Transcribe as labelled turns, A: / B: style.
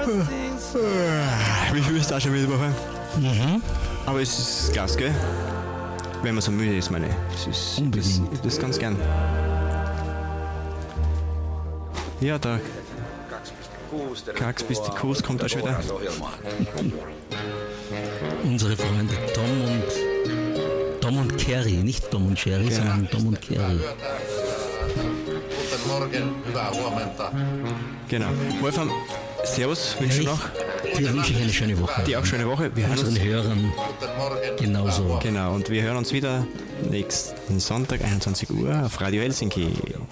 A: Wie viel ist da schon wieder Woche?
B: Mhm.
A: Aber es ist Gas, gell? Wenn man so müde ist, meine ich.
B: Unbedingt.
A: Das ganz gern. Ja, da Kax bis die Kuss kommt auch schon wieder.
B: Unsere Freunde Tom und Kerry, nicht Tom und Jerry, sondern Tom und Kerry.
C: Guten Morgen, hyvää huomenta.
A: Genau. Wolfram, servus, wünsche ich noch.
B: Dir wünsche ich eine schöne Woche.
A: Dir auch schöne Woche. Wir hören
B: Unseren
A: uns.
B: Hörern genauso.
A: Genau, und wir hören uns wieder nächsten Sonntag, 21 Uhr auf Radio Helsinki.